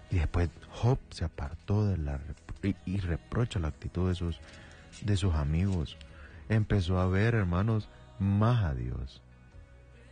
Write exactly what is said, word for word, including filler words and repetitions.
Y después Job se apartó de la y, y reprocha la actitud de sus, de sus amigos. Empezó a ver, hermanos, más a Dios.